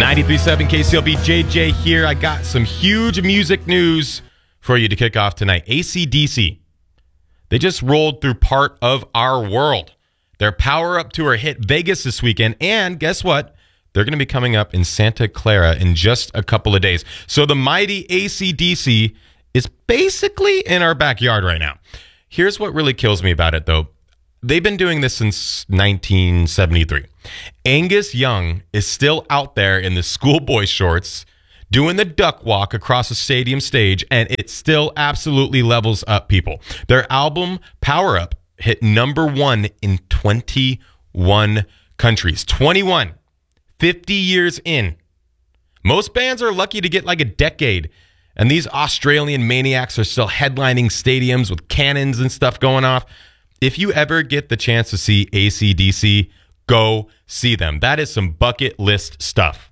93.7 KCLB, JJ here. I got some huge music news for you to kick off tonight. AC/DC, they just rolled through part of our world. Their Power Up tour hit Vegas this weekend, and guess what? They're going to be coming up in Santa Clara in just a couple of days. So the mighty AC/DC is basically in our backyard right now. Here's what really kills me about it, though. They've been doing this since 1973. Angus Young is still out there in the schoolboy shorts doing the duck walk across a stadium stage, and it still absolutely levels up people. Their album, Power Up, hit number 1 in 21 countries. 21. 50 years in. Most bands are lucky to get like a decade, and these Australian maniacs are still headlining stadiums with cannons and stuff going off. If you ever get the chance to see AC/DC, go see them. That is some bucket list stuff.